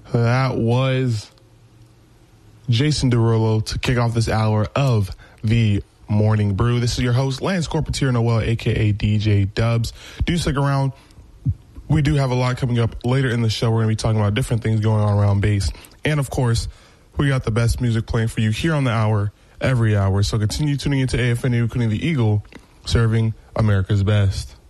That was Jason Derulo to kick off this hour of the Morning Brew. This is your host, Lance Corporateur Noel, a.k.a. DJ Dubs. Do stick around. We do have a lot coming up later in the show. We're going to be talking about different things going on around bass. And, of course, we got the best music playing for you here on the hour, every hour. So continue tuning into AFNU, including the Eagle, serving America's best.